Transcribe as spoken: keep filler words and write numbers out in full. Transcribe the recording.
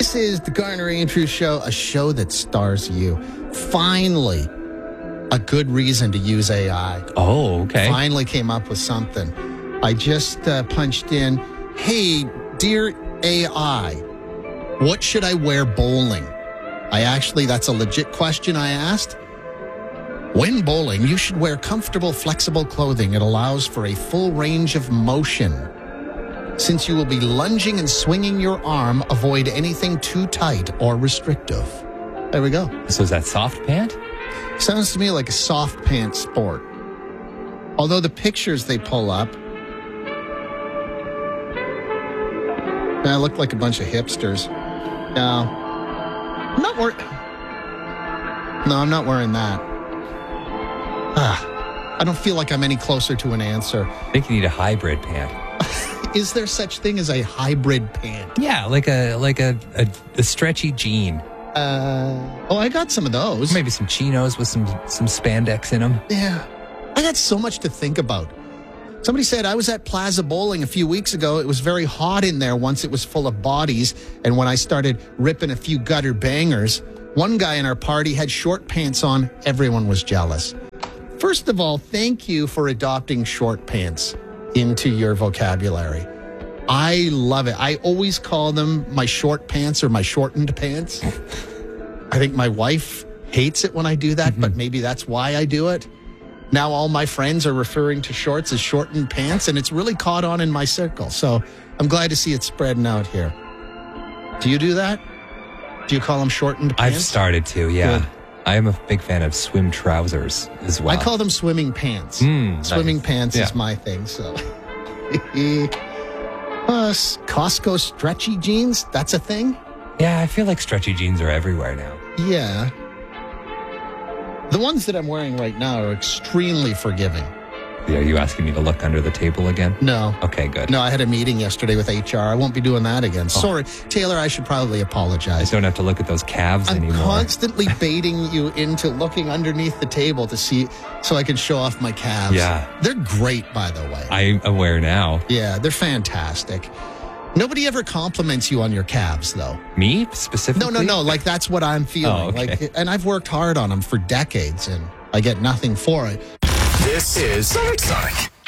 This is the Garner Andrews Show, a show that stars you. Finally, a good reason to use A I. Oh, okay. Finally came up with something. I just uh, punched in, hey, dear A I, what should I wear bowling? I actually, that's a legit question I asked. When bowling, you should wear comfortable, flexible clothing. It allows for a full range of motion. Since you will be lunging and swinging your arm, avoid anything too tight or restrictive. There we go. So is that soft pant? Sounds to me like a soft pants sport. Although the pictures they pull up, I look like a bunch of hipsters. No, I'm not wearing. No, I'm not wearing that. Ah, I don't feel like I'm any closer to an answer. I think you need a hybrid pant. Is there such thing as a hybrid pant? Yeah, like a like a, a, a stretchy jean. Uh, oh, I got some of those. Maybe some chinos with some some spandex in them. Yeah. I got so much to think about. Somebody said, I was at Plaza Bowling a few weeks ago. It was very hot in there once it was full of bodies. And when I started ripping a few gutter bangers, one guy in our party had short pants on. Everyone was jealous. First of all, thank you for adopting short pants into your vocabulary. I love it. I always call them my short pants or my shortened pants. I think my wife hates it when I do that, mm-hmm. but maybe that's why I do it. Now all my friends are referring to shorts as shortened pants, and it's really caught on in my circle. So I'm glad to see it spreading out here. Do you do that? Do you call them shortened pants? I've started to, yeah. Good. I am a big fan of swim trousers as well. I call them swimming pants. Mm, swimming nice. pants yeah. is my thing, so. uh, Costco stretchy jeans, that's a thing? Yeah, I feel like stretchy jeans are everywhere now. Yeah. The ones that I'm wearing right now are extremely forgiving. Are you asking me to look under the table again? No. Okay, good. No, I had a meeting yesterday with H R. I won't be doing that again. Oh. Sorry. Taylor, I should probably apologize. I don't have to look at those calves I'm anymore. constantly baiting you into looking underneath the table to see, so I can show off my calves. Yeah. They're great, by the way. I'm aware now. Yeah, they're fantastic. Nobody ever compliments you on your calves, though. Me, specifically? No, no, no. Like, that's what I'm feeling. Oh, okay. Like, and I've worked hard on them for decades, and I get nothing for it. This is Sonic. Sonic.